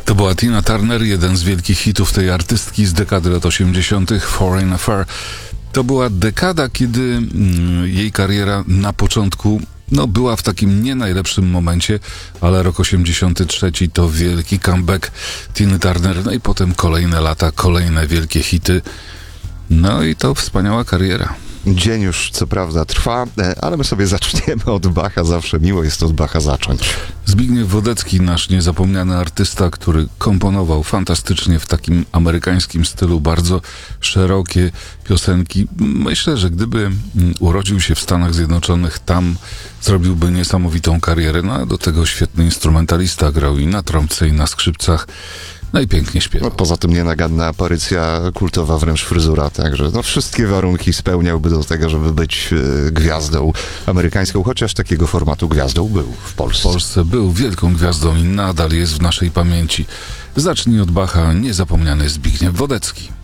To była Tina Turner, jeden z wielkich hitów tej artystki z dekady lat 80. Foreign Affair. To była dekada, kiedy jej kariera na początku była w takim nie najlepszym momencie, ale rok 83 to wielki comeback Tiny Turner, no i potem kolejne lata, kolejne wielkie hity. No i to wspaniała kariera. Dzień już co prawda trwa, ale my sobie zaczniemy od Bacha. Zawsze miło jest od Bacha zacząć. Zbigniew Wodecki, nasz niezapomniany artysta, który komponował fantastycznie w takim amerykańskim stylu bardzo szerokie piosenki. Myślę, że gdyby urodził się w Stanach Zjednoczonych, tam zrobiłby niesamowitą karierę. No a do tego świetny instrumentalista, grał i na trąbce, i na skrzypcach. No i pięknie śpiewał. Poza tym nienaganna aparycja, kultowa wręcz fryzura, także wszystkie warunki spełniałby do tego, żeby być gwiazdą amerykańską, chociaż takiego formatu gwiazdą był w Polsce. W Polsce był wielką gwiazdą i nadal jest w naszej pamięci. Zacznij od Bacha, niezapomniany Zbigniew Wodecki.